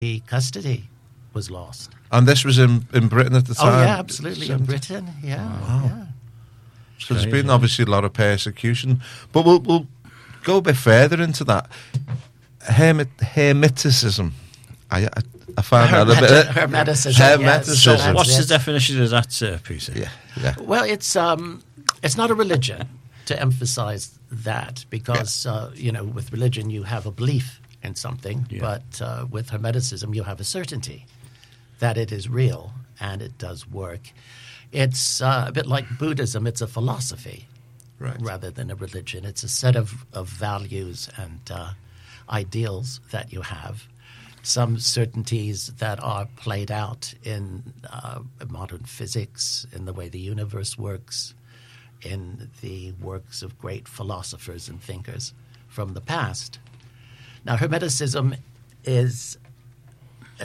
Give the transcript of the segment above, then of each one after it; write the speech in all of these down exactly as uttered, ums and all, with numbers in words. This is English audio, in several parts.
the custody was lost. And this was in, in Britain at the time? Oh, yeah, absolutely, in Britain, yeah. Wow. yeah. So there's been obviously a lot of persecution. But we'll, we'll go a bit further into that. Hermit, Hermeticism. I, I, I found Hermet- that a bit... Hermeticism, Hermeticism. yes. So what's it. the definition of that, uh, Peter? Yeah, yeah. Well, it's um, it's not a religion, to emphasize that, because, yeah. uh, you know, with religion you have a belief in something, yeah. but uh, with Hermeticism you have a certainty that it is real and it does work. It's uh, a bit like Buddhism. It's a philosophy right. rather than a religion. It's a set of, of values and uh, ideals that you have, some certainties that are played out in uh, modern physics, in the way the universe works, in the works of great philosophers and thinkers from the past. Now, Hermeticism is uh,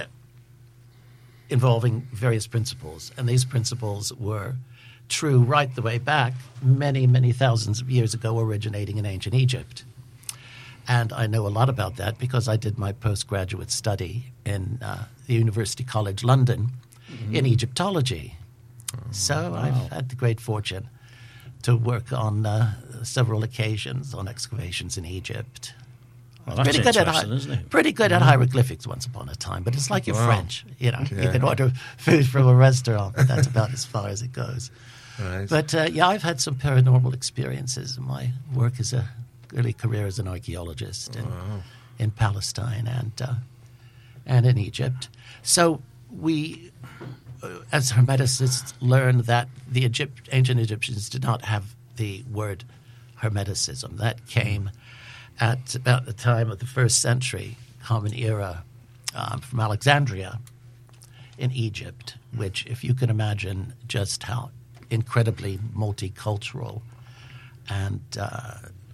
involving various principles, and these principles were true right the way back many, many thousands of years ago, originating in ancient Egypt. And I know a lot about that because I did my postgraduate study in uh, the University College London mm-hmm. in Egyptology. Oh, so wow. I've had the great fortune to work on uh, several occasions on excavations in Egypt. Well, that's pretty good at hi- isn't it? Pretty good at hieroglyphics once upon a time, but it's like you're wow. French. You know, yeah. you can order food from a restaurant, but that's about as far as it goes. Right. But uh, yeah, I've had some paranormal experiences in my work as a early career as an archaeologist in, wow. in Palestine and uh, and in Egypt. So we, uh, as Hermeticists, learned that the Egypt, ancient Egyptians did not have the word Hermeticism. That came at about the time of the first century, Common Era, um, from Alexandria in Egypt, which, if you can imagine just how incredibly multicultural and uh,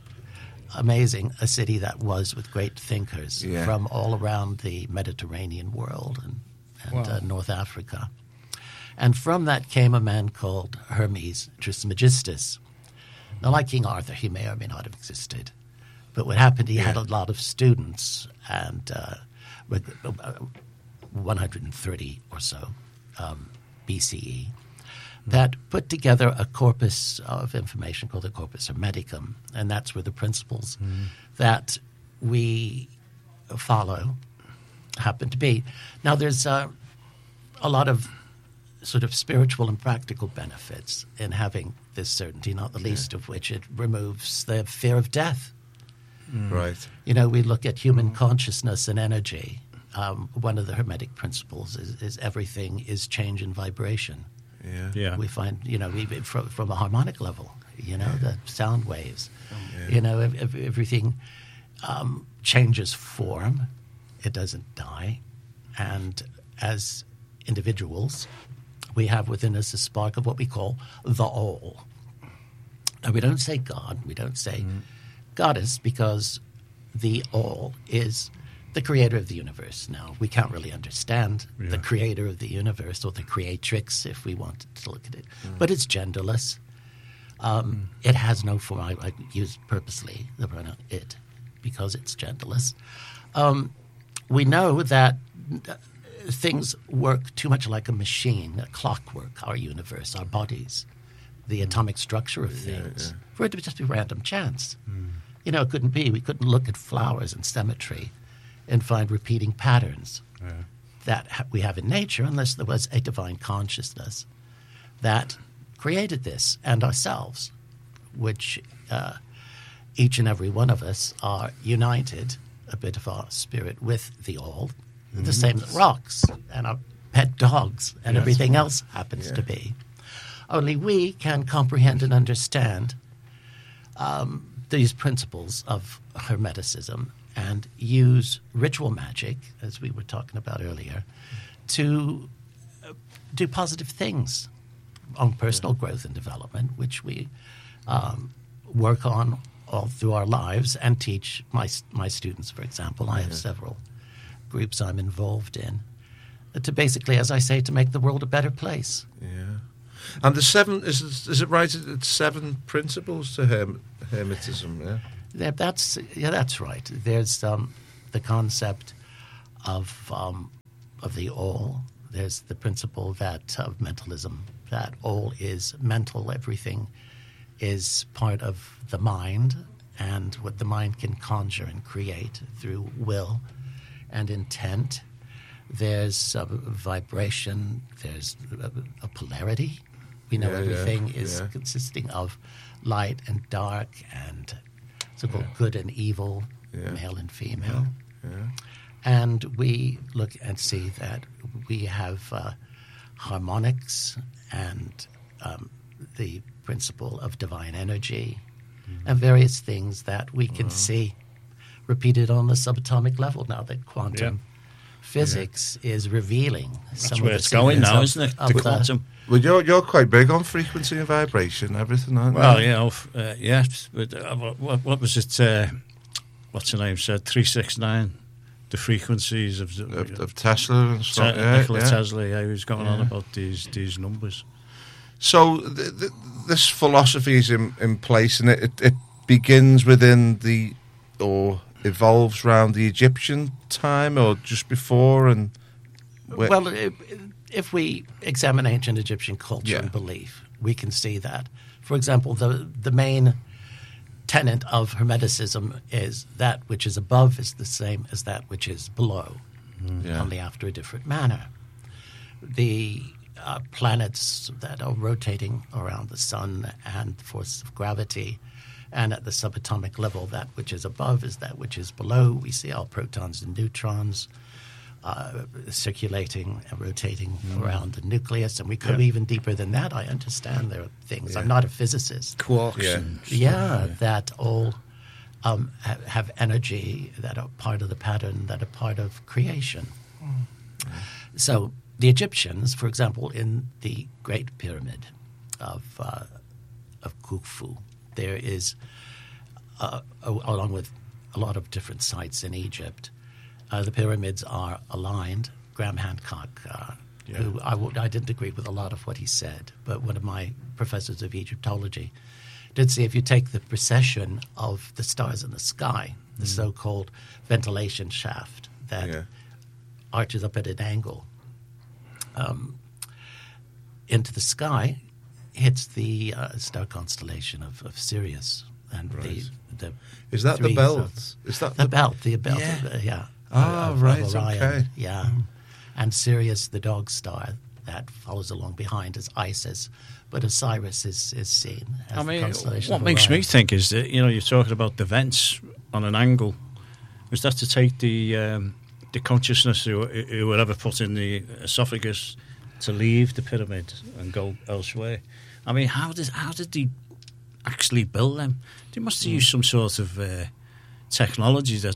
amazing a city that was, with great thinkers yeah. from all around the Mediterranean world and, and wow. uh, North Africa. And from that came a man called Hermes Trismegistus. Now, like King Arthur, he may or may not have existed. But what happened, he yeah. had a lot of students, and uh, with uh, one hundred thirty or so um, B C E, that put together a corpus of information called the Corpus Hermeticum, and that's where the principles mm. that we follow happen to be. Now, there's uh, a lot of sort of spiritual and practical benefits in having this certainty, not the least yeah. of which it removes the fear of death. Mm. Right. You know, we look at human consciousness and energy. Um, one of the Hermetic principles is, is everything is change and vibration. Yeah. yeah. We find, you know, we, from, from a harmonic level, you know, the sound waves, yeah. you know, ev- ev- everything um, changes form. It doesn't die. And as individuals, we have within us a spark of what we call the all. And we don't say God, we don't say mm. goddess, because the all is the creator of the universe. Now, we can't really understand yeah. the creator of the universe, or the creatrix, if we wanted to look at it. Mm. But it's genderless. Um, mm. It has no form. I, I use purposely the pronoun it, because it's genderless. Um, we know that uh, things work too much like a machine, a clockwork, our universe, our bodies, the mm. atomic structure of things, yeah, yeah. for it to just be random chance. Mm. You know, it couldn't be. We couldn't look at flowers and symmetry and find repeating patterns yeah. that ha- we have in nature unless there was a divine consciousness that created this and ourselves, which uh, each and every one of us are united, a bit of our spirit, with the all, mm-hmm. the same as rocks and our pet dogs and yes. everything else happens yeah. to be. Only we can comprehend and understand um, these principles of Hermeticism and use ritual magic, as we were talking about earlier, to uh, do positive things on personal growth and development, which we um, work on all through our lives and teach my my students, for example. I have yeah. several groups I'm involved in, uh, to basically, as I say, to make the world a better place. Yeah. And the seven, is, is it right, it's seven principles to Herm- Hermetism, yeah? Yeah, that's yeah, that's right. There's um, the concept of um, of the all. There's the principle that of mentalism, that all is mental. Everything is part of the mind, and what the mind can conjure and create through will and intent. There's a vibration. There's a, a polarity. We know Yeah, everything yeah, is yeah. consisting of light and dark, and so-called Yeah. good and evil, Yeah. male and female. Yeah. And we look and see that we have uh, harmonics and um, the principle of divine energy Mm-hmm. and various things that we can see repeated on the subatomic level now that quantum physics is revealing That's some where of the it's going secrets now, of- isn't it? of The the- quantum. Well, you're you're quite big on frequency and vibration, everything, aren't Well, you? you know, f- uh, yeah. But uh, what, what was it? Uh, what's the name said? Three six nine. The frequencies of, the, Of, of Tesla and Te- stuff. yeah, Nikola yeah. Tesla. Yeah, he was going on Yeah. about these these numbers. So th- th- this philosophy is in, in place, and it, it, it begins within the, or evolves around the Egyptian time, or just before, and where- Well, if, if we examine ancient Egyptian culture Yeah. and belief, we can see that. For example, the the main tenet of Hermeticism is that which is above is the same as that which is below, Yeah. only after a different manner. The uh, planets that are rotating around the sun and the force of gravity, and at the subatomic level, that which is above is that which is below. We see our protons and neutrons uh, circulating and rotating around the nucleus, and we go Yeah. even deeper than that. I understand there are things. I'm Yeah. not a physicist. Quarks. Yeah. And stuff, Yeah, that all um, ha- have energy that are part of the pattern, that are part of creation. So the Egyptians, for example, in the Great Pyramid of uh, of Khufu, there is, uh, a- along with a lot of different sites in Egypt, uh, the pyramids are aligned. Graham Hancock, uh, Yeah. who I, w- I didn't agree with a lot of what he said, but one of my professors of Egyptology did say if you take the precession of the stars in the sky, the so-called ventilation shaft that Yeah. arches up at an angle um, into the sky, hits the uh, star constellation of, of Sirius. And Right. the, the is that the three belt? zones. Is that The belt, the belt, Yeah. of, uh, yeah. Ah, of- of right, Orion, okay. Yeah. And Sirius, the dog star, that follows along behind is Isis, but Osiris is, is seen as I the mean, constellation what of makes Orion. me think is that, you know, you're talking about the vents on an angle. Was that to take the um, the consciousness who, who whatever put in the esophagus to leave the pyramid and go elsewhere? I mean, how did how did they actually build them? They must have used some sort of uh, technology that,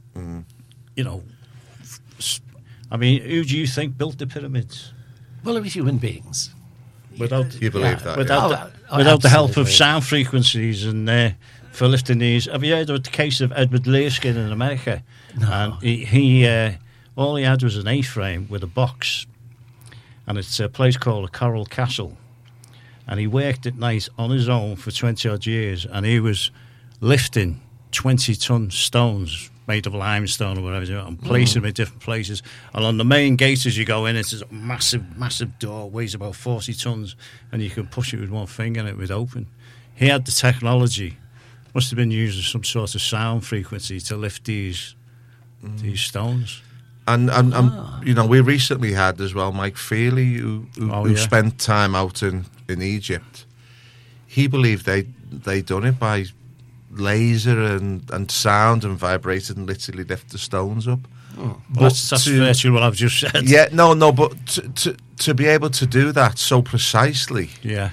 you know. f- s- I mean, who do you think built the pyramids? Well, it was human beings. Without You believe Yeah. that? without yeah. the, Oh, without the help of absolutely. sound frequencies and uh, for lifting these. Have you heard of the case of Edward Learskin in America? No. And he, he uh, all he had was an A-frame with a box, and it's a place called a Coral Castle. And he worked at night on his own for twenty odd years, and he was lifting twenty ton stones made of limestone or whatever, and placing them in different places. And on the main gate as you go in, it's a massive, massive door, weighs about forty tons, and you can push it with one finger and it would open. He had the technology, must have been using some sort of sound frequency to lift these these stones. And, and, and you know, we recently had as well Mike Feely, who, who, Oh, who yeah. spent time out in, in Egypt. He believed they they done it by laser and, and sound and vibrated and literally lift the stones up. Well, that's that's to- virtually what I've just said. Yeah, no, no, but to, to to be able to do that so precisely Yeah.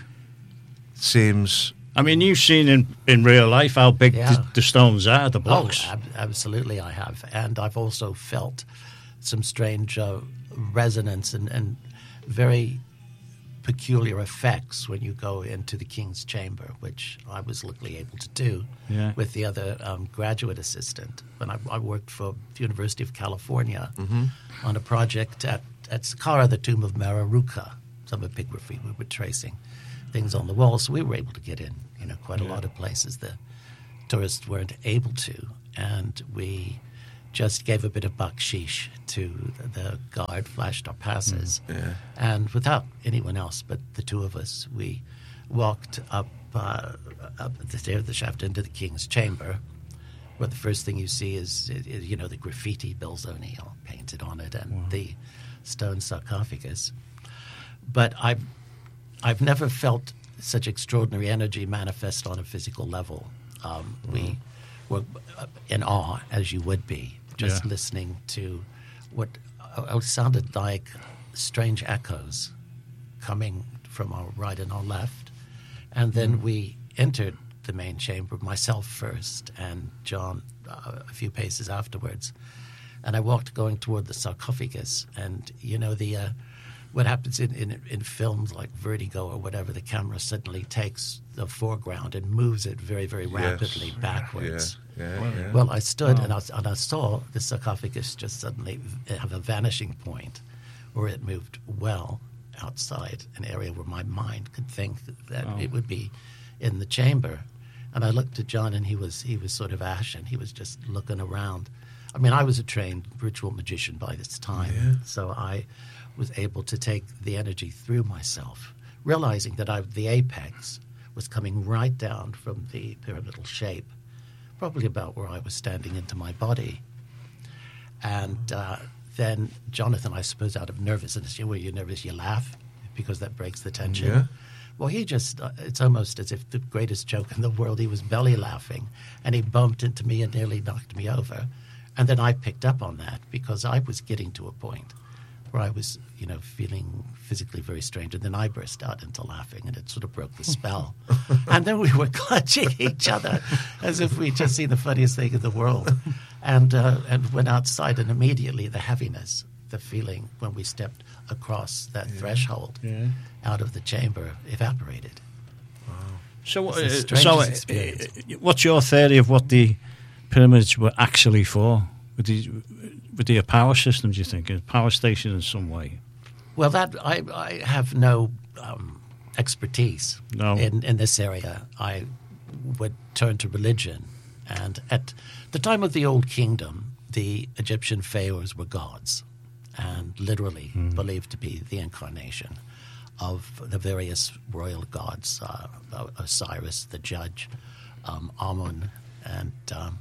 seems I mean, you've seen in, in real life how big Yeah. the, the stones are, the blocks. Oh, ab- absolutely, I have, and I've also felt some strange uh, resonance and, and very peculiar effects when you go into the King's Chamber, which I was luckily able to do Yeah. with the other um, graduate assistant. When I, I worked for the University of California on a project at, at Saqqara, the tomb of Mararuka, some epigraphy we were tracing things on the wall, so we were able to get in, you know, quite a lot of places the tourists weren't able to, and we just gave a bit of baksheesh to the guard, flashed our passes. Mm, yeah. And without anyone else but the two of us, we walked up, uh, up the stairs of the shaft into the king's chamber, where the first thing you see is, is you know, the graffiti Bills O'Neill painted on it and wow. the stone sarcophagus. But I've, I've never felt such extraordinary energy manifest on a physical level. Um, mm. We were in awe, as you would be, just yeah. listening to what uh, sounded like strange echoes coming from our right and our left. And then mm. we entered the main chamber, myself first, and John uh, a few paces afterwards. And I walked going toward the sarcophagus. And, you know, the uh, what happens in, in, in films like Vertigo or whatever, the camera suddenly takes the foreground and moves it very, very rapidly yes. backwards. Yeah. Yeah, yeah. Well, I stood oh. and, I, and I saw the sarcophagus just suddenly have a vanishing point where it moved well outside an area where my mind could think that oh. it would be in the chamber. And I looked at John, and he was he was sort of ashen. He was just looking around. I mean, I was a trained ritual magician by this time, yeah. so I was able to take the energy through myself, realizing that I, the apex was coming right down from the pyramidal shape, probably about where I was standing into my body. And uh, then Jonathan, I suppose, out of nervousness, you know, when you're nervous, you laugh because that breaks the tension. Yeah. Well, he just, uh, it's almost as if the greatest joke in the world, he was belly laughing, and he bumped into me and nearly knocked me over. And then I picked up on that because I was getting to a point where I was, you know, feeling physically very strange. And then I burst out into laughing, and it sort of broke the spell. And then we were clutching each other as if we'd just seen the funniest thing in the world. And, uh, and went outside, and immediately the heaviness, the feeling when we stepped across that yeah. threshold yeah. out of the chamber evaporated. Wow. So, uh, It's the so uh, strangest uh, what's your theory of what the pyramids were actually for? Were they, were they a power system, do you think? A power station in some way? Well, that I, I have no um, expertise no. in, in this area. I would turn to religion. And at the time of the Old Kingdom, the Egyptian pharaohs were gods, and literally mm. believed to be the incarnation of the various royal gods, uh, Osiris, the judge, um, Amun, and um,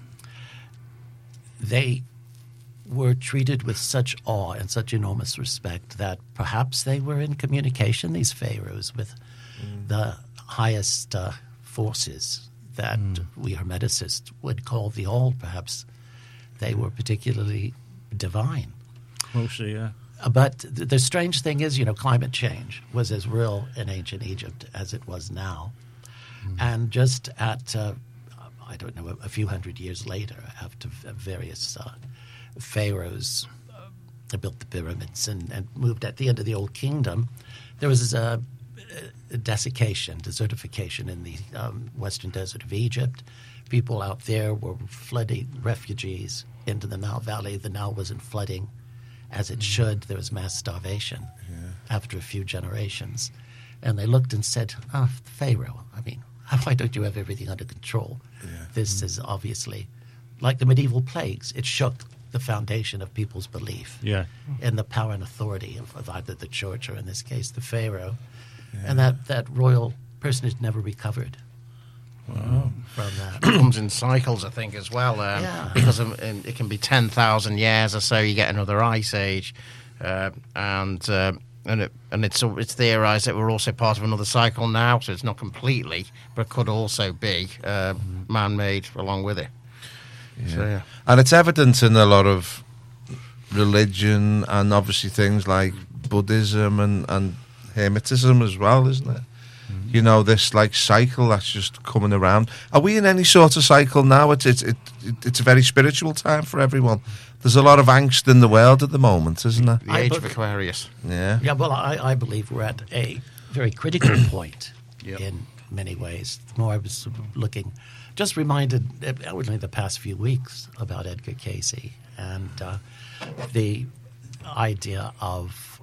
they were treated with such awe and such enormous respect that perhaps they were in communication, these pharaohs, with mm. the highest uh, forces that mm. we Hermeticists would call the all. Perhaps they were particularly divine. Mostly, yeah. Uh, but th- the strange thing is, you know, climate change was as real in ancient Egypt as it was now. Mm. And just at, uh, I don't know, a, a few hundred years later, after v- various uh, pharaohs uh, built the pyramids and, and moved at the end of the Old Kingdom, there was a, a desiccation, desertification in the um, western desert of Egypt. People out there were flooding, refugees into the Nile Valley. The Nile wasn't flooding as it should. There was mass starvation yeah. after a few generations. And they looked and said, oh, Pharaoh, I mean, why don't you have everything under control? Yeah. This mm-hmm. is obviously like the medieval plagues. It shook the foundation of people's belief yeah. in the power and authority of, of either the church or, in this case, the Pharaoh. Yeah. And that, that royal personage never recovered. Wow. From that. It comes in cycles, I think, as well. Um, Yeah. Because of, in, it can be ten thousand years or so, you get another ice age. Uh, and uh, and, it, and it's it's theorised that we're also part of another cycle now, so it's not completely, but could also be uh, mm-hmm. man-made along with it. Yeah. So, yeah. And it's evident in a lot of religion and obviously things like Buddhism and, and Hermetism as well, isn't it? Mm-hmm. You know, this like cycle that's just coming around. Are we in any sort of cycle now? It's it's it, it, it's a very spiritual time for everyone. There's a lot of angst in the world at the moment, isn't there? The I age be- of Aquarius. Yeah. Yeah, well, I, I believe we're at a very critical point Yep. in many ways. The more I was sort of looking, just reminded, uh, only the past few weeks, about Edgar Cayce and uh, the idea of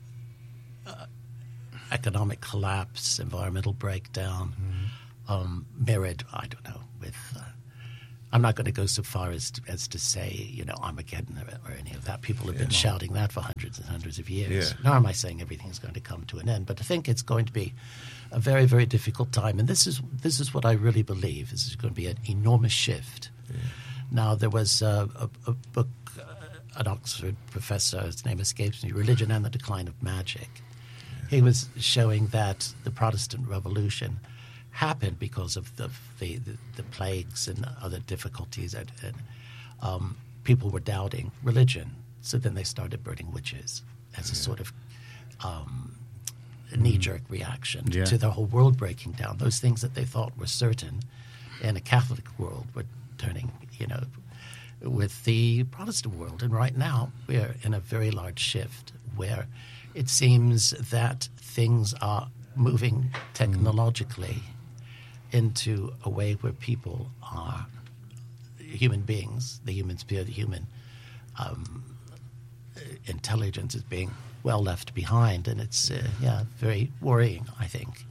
uh, economic collapse, environmental breakdown, mm-hmm. um, mirrored, I don't know, with... Uh, I'm not going to go so far as to, as to say, you know, Armageddon or, or any of that. People have been shouting that for hundreds and hundreds of years. Yeah. Nor am I saying everything's going to come to an end, but I think it's going to be a very, very difficult time. And this is this is what I really believe. This is going to be an enormous shift. Yeah. Now, there was uh, a, a book, uh, an Oxford professor, his name escapes me, Religion and the Decline of Magic. Yeah. He was showing that the Protestant Revolution happened because of the the, the, the plagues and other difficulties, and, and um, people were doubting religion. So then they started burning witches as a yeah. sort of um, a knee-jerk reaction yeah. to the whole world breaking down. Those things that they thought were certain in a Catholic world were turning, you know, with the Protestant world. And right now we're in a very large shift where it seems that things are moving technologically into a way where people are human beings, the human spirit, the human um, intelligence is being well left behind, and it's uh, yeah very worrying, I think.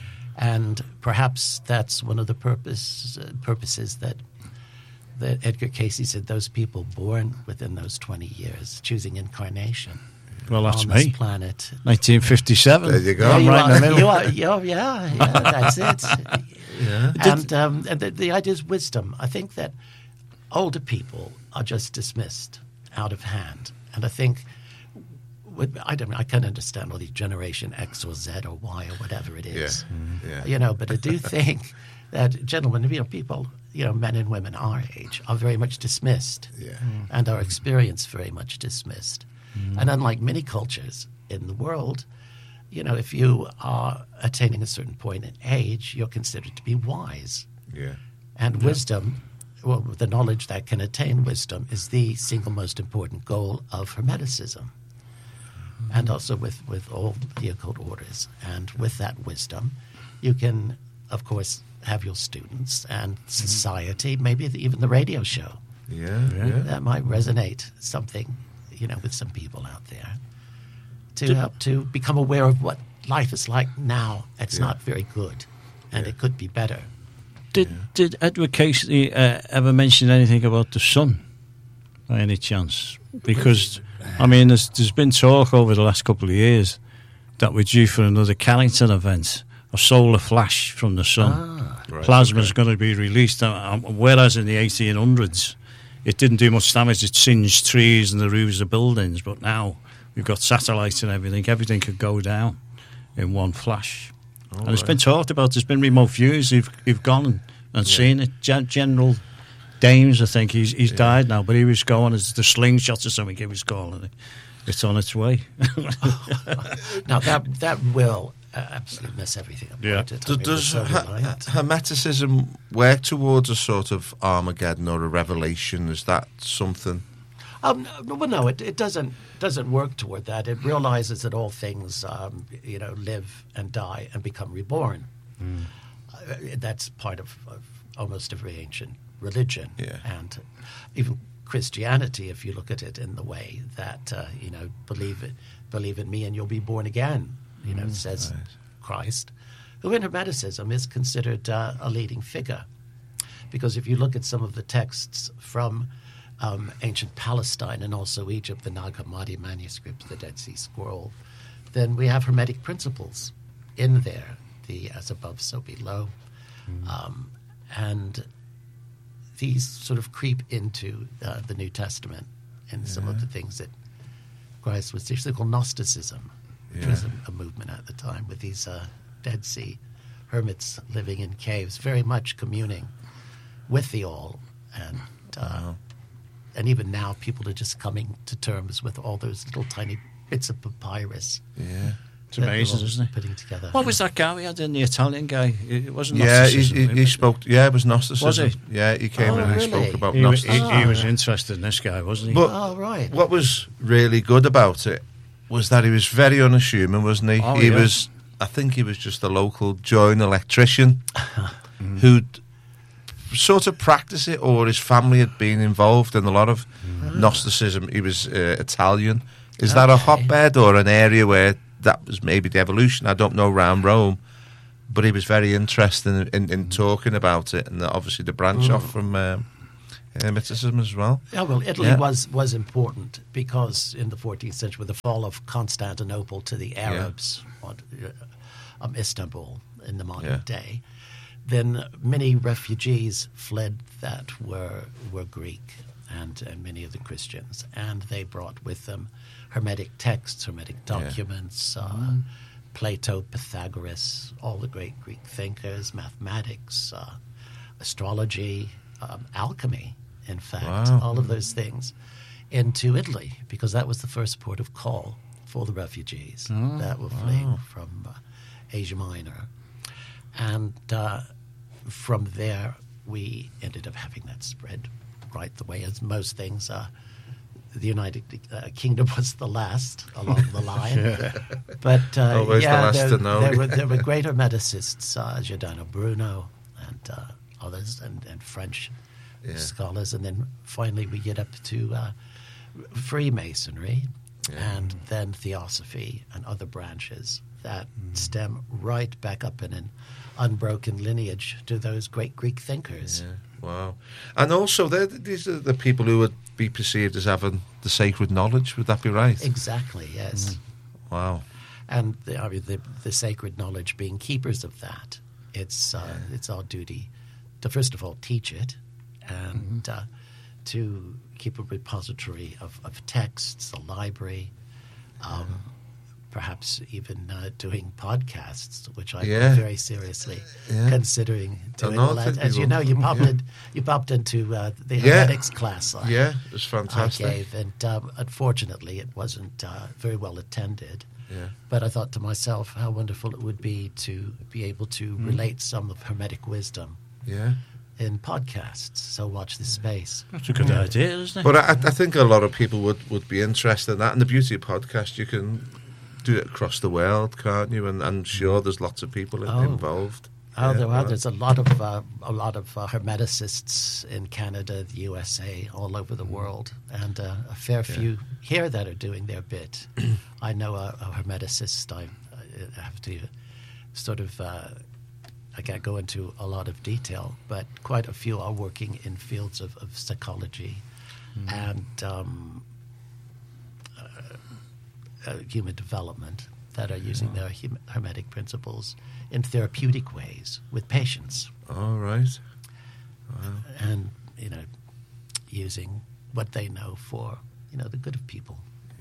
And perhaps that's one of the purpose uh, purposes that that Edgar Cayce said, those people born within those twenty years, choosing incarnation. Well, that's on me. This planet. nineteen fifty-seven. There you go. Yeah, I'm you right are, in the middle. You are, you yeah, yeah, that's it. Yeah. And, um, and the, the idea is wisdom. I think that older people are just dismissed out of hand. And I think, with, I don't know, I can't understand all these Generation X or Z or Y or whatever it is. Yeah. Mm-hmm. Yeah. You know, but I do think that gentlemen, you know, people, you know, men and women our age are very much dismissed. Yeah. And our experience very much dismissed. Mm. And unlike many cultures in the world, you know, if you are attaining a certain point in age, you're considered to be wise. Yeah. And yeah. wisdom, well, the knowledge that can attain wisdom is the single most important goal of Hermeticism. Mm. And also with, with all the occult orders. And with that wisdom, you can, of course, have your students and society, mm. maybe even the radio show. Yeah, yeah. That might resonate something, you know, with some people out there, to Did, help to become aware of what life is like now. It's yeah. not very good, and yeah. it could be better. Did yeah. Did Edward Cayce uh, ever mention anything about the sun, by any chance? Because, I mean, there's, there's been talk over the last couple of years that we're due for another Carrington event, a solar flash from the sun. Ah, right, Plasma's okay. going to be released, um, whereas in the eighteen hundreds, it didn't do much damage. It singed trees and the roofs of buildings, but now we've got satellites and everything. Everything could go down in one flash. Oh, and it's right. been talked about. There's been remote views. You've, you've gone and, and Yeah. seen it. Gen- General Dames, I think, he's he's Yeah. died now, but he was going as the slingshot or something he was calling it. It's on its way. now that that will uh, absolutely mess everything up. Yeah. won't it? I Does, mean, we're does so Her- reliant. Hermeticism work towards a sort of Armageddon or a revelation? Is that something? Um, no, well, no, it, it doesn't doesn't work toward that. It realizes that all things, um, you know, live and die and become reborn. Mm. Uh, that's part of, of almost every ancient religion, Yeah. and even Christianity. If you look at it in the way that uh, you know, believe it, believe in me, and you'll be born again. You know, Mm, says right. Christ, who in Hermeticism is considered uh, a leading figure, because if you look at some of the texts from Um, ancient Palestine and also Egypt, the Nag Hammadi manuscripts, the Dead Sea Scroll, then we have Hermetic principles in there, the as above, so below. Mm. Um, and these sort of creep into uh, the New Testament and yeah. some of the things that Christ was teaching. They're called Gnosticism, which Yeah. was a, a movement at the time with these uh, Dead Sea hermits living in caves, very much communing with the all. And uh, Wow. And even now, people are just coming to terms with all those little tiny bits of papyrus. Yeah. It's amazing, isn't it? Putting together. What was that guy we had in, the Italian guy? It wasn't Yeah, he, Gnosticism, he, he was it? spoke. Yeah, it was Gnosticism. Was he? Yeah, he came Oh, in and he really? spoke about He, was, he, Gnosticism. he was Ah. interested in this guy, wasn't he? But Oh, right. what was really good about it was that he was very unassuming, wasn't he? Oh, he yeah. was. I think he was just a local joint electrician who'd sort of practice it, or his family had been involved in a lot of Mm. Gnosticism. He was uh, Italian. Is that a Okay. hotbed or an area where that was maybe the evolution? I don't know, around Rome. But he was very interested in, in, in talking about it, and obviously the branch Mm. off from um, Hermeticism as well. Yeah, well, Italy Yeah. was, was important because in the fourteenth century, with the fall of Constantinople to the Arabs, or, uh, um, Istanbul in the modern Yeah. day, then many refugees fled that were were Greek and, and many of the Christians, and they brought with them Hermetic texts, Hermetic documents, uh, Plato, Pythagoras, all the great Greek thinkers, mathematics, uh, astrology, um, alchemy, in fact, Wow. all of those things into Italy, because that was the first port of call for the refugees that were fleeing from uh, Asia Minor. And uh, from there, we ended up having that spread right the way as most things. Uh, the United uh, Kingdom was the last along the line. But uh, Always the yeah, last there, to know. there, were, there were great Hermeticists, uh, Giordano Bruno and uh, others, and, and French Yeah. scholars. And then finally we get up to uh, Freemasonry Yeah. and then Theosophy and other branches that stem right back up in an unbroken lineage to those great Greek thinkers. Yeah. Wow. And also, they're- these are the people who would be perceived as having the sacred knowledge. Would that be right? Exactly, yes. Wow. And the, I mean, the, the sacred knowledge being keepers of that. It's uh, it's our duty to first of all teach it, and uh, to keep a repository of, of texts, a library, um, perhaps even uh, doing podcasts, which I'm Yeah. very seriously Yeah. considering doing. know Well, as, that as you you know, will. you popped in, you popped into uh, the Yeah. Hermetics class. I, Yeah, it was I fantastic. gave, and um, unfortunately, it wasn't uh, very well attended. Yeah. But I thought to myself how wonderful it would be to be able to relate some of Hermetic wisdom Yeah. in podcasts. So watch this space. That's a good idea, isn't it? But I, I think a lot of people would, would be interested in that. And the beauty of podcast, you can do it across the world, can't you? And I'm sure there's lots of people Oh. involved. Oh, Yeah, there are. well, There's a lot of uh, a lot of uh, Hermeticists in Canada, the U S A, all over the world, and uh, a fair few here that are doing their bit. I know a, a Hermeticist. I, I have to sort of. Uh, I can't go into a lot of detail, but quite a few are working in fields of, of psychology and um, uh, uh, human development that are using their hum- Hermetic principles in therapeutic ways with patients, All right. and you know, using what they know for you know the good of people.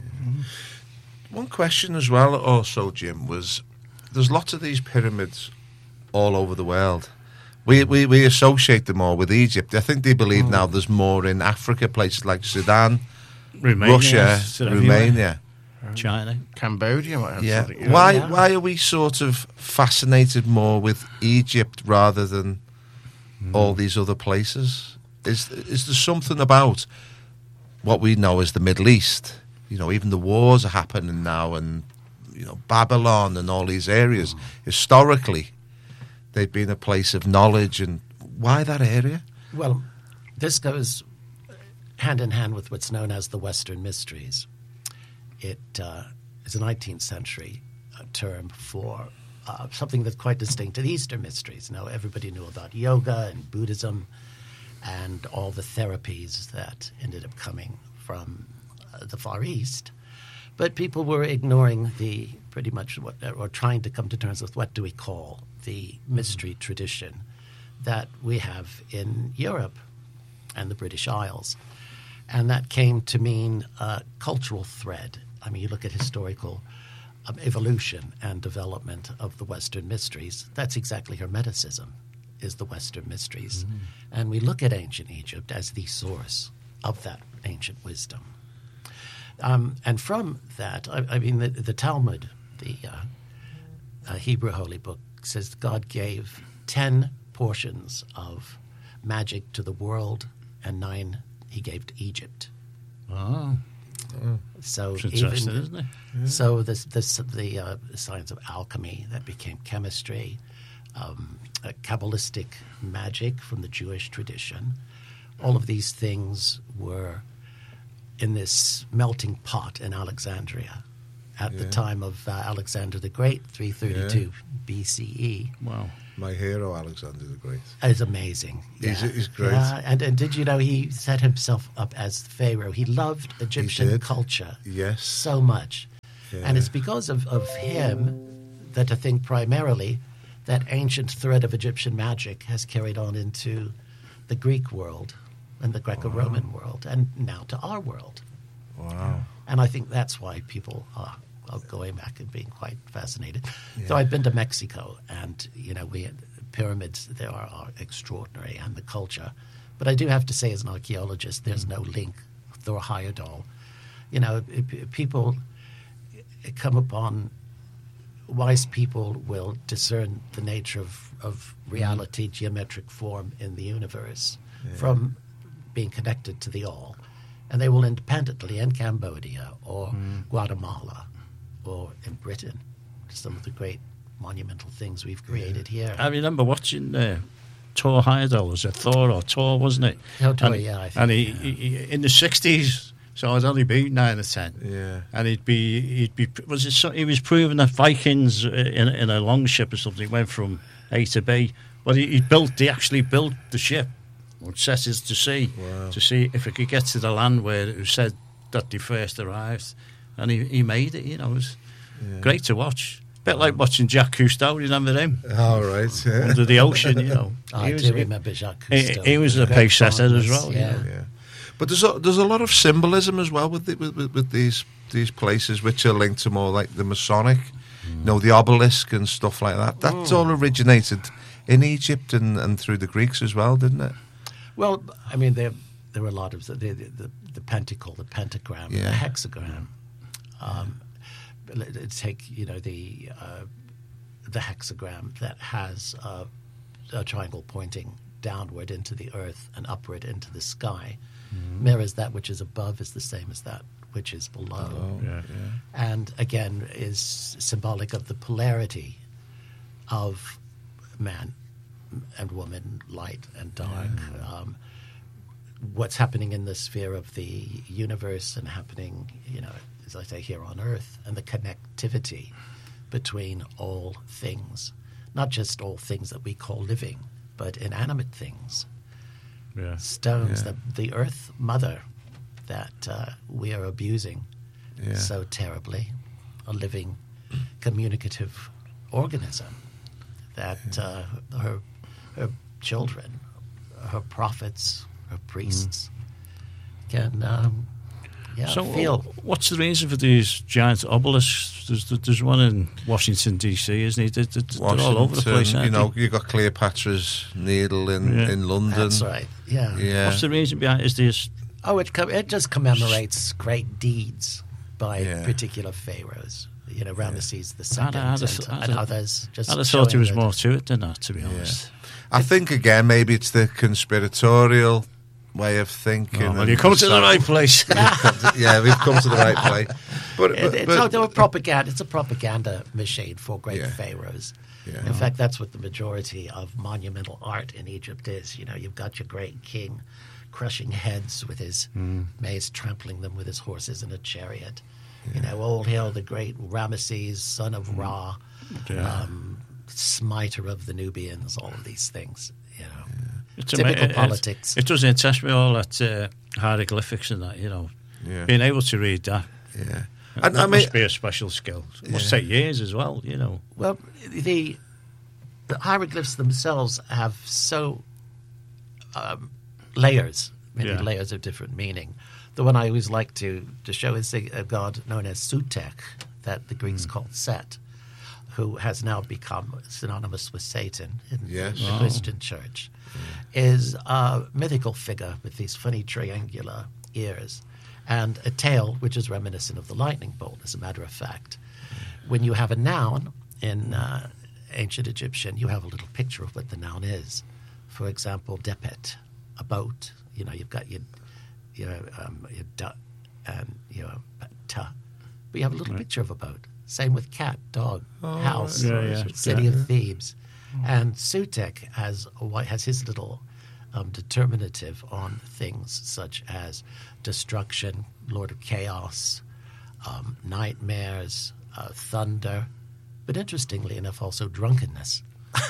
One question as well, also, Jim, was there's lots of these pyramids all over the world. We, we, we associate them all with Egypt. I think they believe now there's more in Africa, places like Sudan, Romania, Russia, sort of everywhere. Romania. China. Cambodia might have Yeah. something. Why Yeah. why are we sort of fascinated more with Egypt rather than all these other places? Is is there something about what we know as the Middle East? You know, even the wars are happening now, and you know Babylon and all these areas. Historically, they've been a place of knowledge, and why that area? Well, this goes hand in hand with what's known as the Western Mysteries. It uh, is a nineteenth century uh, term for uh, something that's quite distinct to the Eastern Mysteries. Now, everybody knew about yoga and Buddhism and all the therapies that ended up coming from uh, the Far East. But people were ignoring the pretty much what, or trying to come to terms with what do we call the mystery tradition that we have in Europe and the British Isles. And that came to mean a cultural thread. I mean, you look at historical um, evolution and development of the Western mysteries. That's exactly Hermeticism, is the Western mysteries. And we look at ancient Egypt as the source of that ancient wisdom. Um, and from that, I, I mean, the, the Talmud, the uh, uh, Hebrew holy book, says God gave ten portions of magic to the world, and nine he gave to Egypt. Oh, So it's interesting, even, isn't it? so this, this the uh, science of alchemy that became chemistry, um, uh, Kabbalistic magic from the Jewish tradition, all of these things were in this melting pot in Alexandria, at the Yeah. time of uh, Alexander the Great, three thirty-two B C E. Wow. My hero, Alexander the Great. Is amazing. He's- Yeah. he's great. Yeah, and, and did you know he set himself up as Pharaoh? He loved Egyptian did. culture Yes. so much. Yeah. And it's because of, of him that I think primarily that ancient thread of Egyptian magic has carried on into the Greek world and the Greco-Roman world and now to our world. Wow. And I think that's why people are, are going back and being quite fascinated. So I've been to Mexico, and you know, we pyramids there are, are extraordinary, and the culture. But I do have to say, as an archaeologist, there's no link. Thor Heyerdahl, you know, it- it- people come upon wise people will discern the nature of, of reality, geometric form in the universe from being connected to the all. And they will independently in Cambodia or Guatemala or in Britain, some of the great monumental things we've created here. I remember watching uh, Thor Heyerdahl. Was it Thor or Thor, wasn't it? Oh, Thor, and, yeah, I think, and he, yeah. he, he in the sixties, so I'd only be nine or ten. Yeah. And he'd be, he'd be, was it? So, he was proving that Vikings uh, in, in a long ship or something went from A to B, but he, he built, he actually built the ship, which set us to sea, Wow. to see if it could get to the land where it was said that they first arrived, and he, he made it. You know, it was great to watch. A bit like watching Jacques Cousteau. Remember him? All right. Yeah. Under the ocean, you know. I He was- do remember Jacques he- Cousteau. he was a Great pace setter as fondness, well, Yeah. Yeah. But there's a, there's a lot of symbolism as well with, the, with, with with these these places, which are linked to more like the Masonic, you know, the obelisk and stuff like that. That's all originated in Egypt and, and through the Greeks as well, didn't it? Well, I mean, there there were a lot of the the, the, the pentacle, the pentagram, Yeah. the hexagram. Um, let- let's take you know the uh, the hexagram that has uh, a triangle pointing downward into the earth and upward into the sky, mirrors that which is above is the same as that which is below, Yeah. and again is symbolic of the polarity of man and woman, light and dark. Um, what's happening in the sphere of the universe and happening, you know, as I say, here on Earth, and the connectivity between all things, not just all things that we call living, but inanimate things, Yeah. stones, Yeah. the, the Earth Mother that uh, we are abusing Yeah. so terribly, a living, communicative organism that uh, her her children, her prophets, her priests can um, yeah, So, feel. what's the reason for these giant obelisks? There's, there's one in Washington D C, isn't he? They're, they're, they're all over the Washington, place. you Aren't know, they? you got Cleopatra's Needle in, Yeah. in London. That's right. Yeah. Yeah. What's the reason behind? Is this? Oh, it com- it just commemorates great deeds by Yeah. particular pharaohs. You know, Ramesses the I'd- second I'd have- and, I'd and have- others. Just I'd have thought there showing was that- more to it than that, to be honest. I think again maybe it's the conspiratorial way of thinking. Oh, well, and you come to the so- right place. Yeah, we've come to the right place. But, It, but, it's, but- all- they were propaganda. It's a propaganda machine for great Yeah. pharaohs. Yeah. In fact, that's what the majority of monumental art in Egypt is. You know, you've got your great king crushing heads with his mace, trampling them with his horses in a chariot. You know, old hail the great Ramesses, son of Ra, Yeah. um, smiter of the Nubians. All of these things. You know, It's typical ama- it- politics. It, it does interest me all that uh, hieroglyphics and that, you know. Yeah. Being able to read that. yeah. That And I mean, must be a special skill. It must take years as well, you know. Well, the the hieroglyphs themselves have so um, layers, many Yeah. layers of different meaning. The one I always like to, to show is a, a god known as Sutek, that the Greeks called Set, who has now become synonymous with Satan in Yes. the Wow. Christian church, is a mythical figure with these funny triangular ears and a tail which is reminiscent of the lightning bolt, as a matter of fact. When you have a noun in uh, ancient Egyptian, you have a little picture of what the noun is. For example, depet, a boat. You know, you've got your, your, um, your da and your ta. But you have a little picture of a boat. Same with cat, dog, house, Yeah, yeah. city Yeah. of Thebes. And Sutek has, a wi- has his little um, determinative on things such as destruction, Lord of Chaos, um, nightmares, uh, thunder, but interestingly enough, also drunkenness.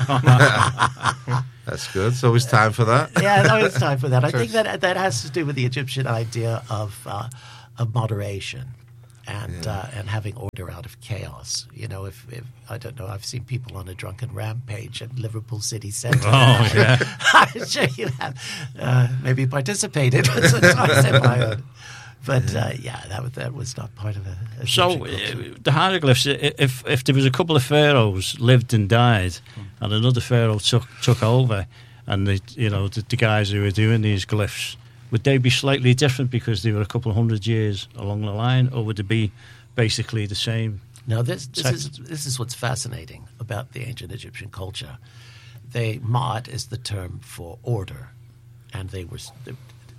That's good. It's always time for that. Yeah, no, it's time for that. I think that that has to do with the Egyptian idea of uh, of moderation and Yeah. uh, and having order out of chaos. You know, if, if I don't know, I've seen people on a drunken rampage at Liverpool City Centre. Oh, yeah. I'm sure you have uh, maybe participated sometimes in my own. But uh, yeah, that was, that was not part of a. a So Egyptian culture. uh, the hieroglyphs, i- if if there was a couple of pharaohs lived and died, and another pharaoh took took over, and the you know the, the guys who were doing these glyphs, would they be slightly different because they were a couple of hundred years along the line, or would they be basically the same? Now, this this Sex- is this is what's fascinating about the ancient Egyptian culture. They Ma'at is the term for order, and they were they,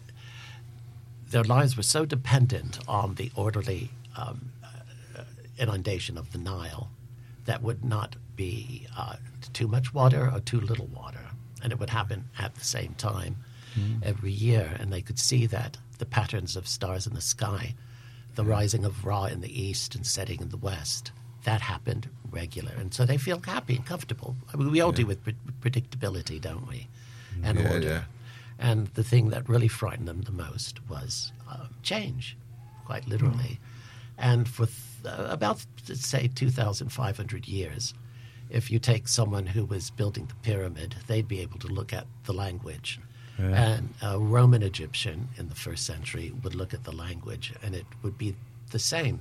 their lives were so dependent on the orderly um, uh, inundation of the Nile that would not be uh, too much water or too little water, and it would happen at the same time every year, and they could see that the patterns of stars in the sky, the rising of Ra in the east and setting in the west, that happened regular, and so they feel happy and comfortable. I mean, we all do with pre- predictability, don't we? And Yeah, order. yeah. And the thing that really frightened them the most was uh, change, quite literally. And for th- uh, about, let's say, two thousand five hundred years, if you take someone who was building the pyramid, they'd be able to look at the language. And a Roman Egyptian in the first century would look at the language, and it would be the same.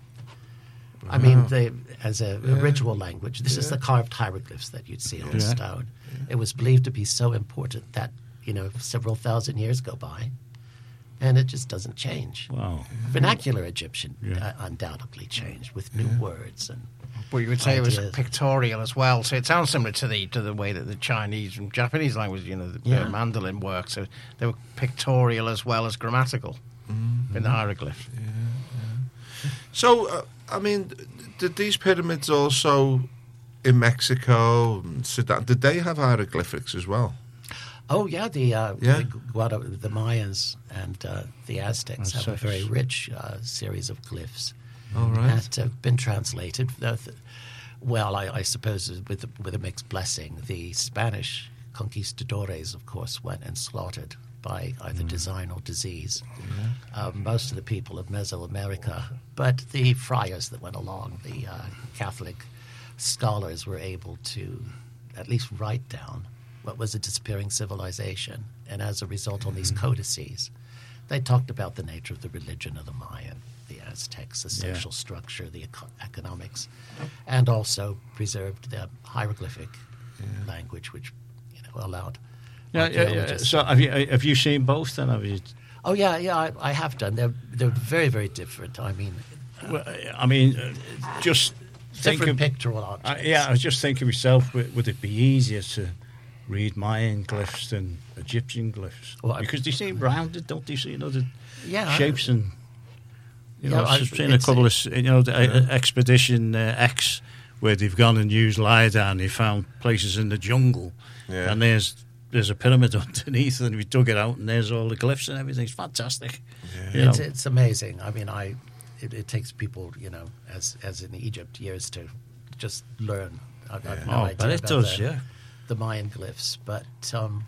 I mean, they, as a, a ritual language, this is the carved hieroglyphs that you'd see on Yeah. stone. It was believed to be so important that, you know, several thousand years go by, and it just doesn't change. Wow. Vernacular Egyptian Yeah. uh, undoubtedly changed with new words and. But you would say it was Ideas. pictorial as well, so it sounds similar to the to the way that the Chinese and Japanese language, you know, the Yeah. uh, Mandarin works. So they were pictorial as well as grammatical in the hieroglyph. So, uh, I mean, d- did these pyramids also in Mexico, and Sudan, did they have hieroglyphics as well? Oh yeah, the uh, Yeah. the, Guada, the Mayans and uh, the Aztecs have a Aztecs. very rich uh, series of glyphs All right. that have been translated. Uh, th- Well, I, I suppose with with a mixed blessing. The Spanish conquistadores, of course, went and slaughtered by either design or disease uh, most of the people of Mesoamerica. But the friars that went along, the uh, Catholic scholars, were able to at least write down what was a disappearing civilization. And as a result, on these codices, they talked about the nature of the religion of the Mayan, the Aztecs, the Yeah. social structure, the eco- economics, and also preserved the hieroglyphic language, which you know allowed. Yeah, yeah, yeah. archaeologists- So have you have you seen both then? Have you? Oh yeah, yeah, I, I have done. They're they're very very different. I mean, Well, I mean, uh, just different thinking. pictorial Uh, objects. yeah, I was just thinking myself. Would, would it be easier to read Mayan glyphs than Egyptian glyphs? Well, I- because they seem rounded, don't they? See, you know, the Yeah, I- shapes and. You know, Yeah, I- I've seen a it's- couple of s- you know the, uh, expedition uh, X where they've gone and used lidar and they found places in the jungle, Yeah. and there's there's a pyramid underneath, and we dug it out, and there's all the glyphs and everything. It's fantastic. You It's, know. it's amazing. I mean, I it, it takes people, you know, as as in Egypt, years to just learn. I, I've no Oh, idea but it about does, the, yeah. the Mayan glyphs, but um,